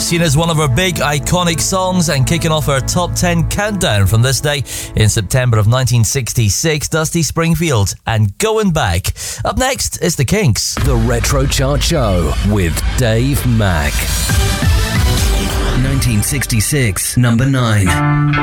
seen as one of our big iconic songs, and kicking off our top 10 countdown from this day in September of 1966, Dusty Springfield and Going Back. Up next is The Kinks. The Retro Chart Show with Dave Mack. 1966, number 9.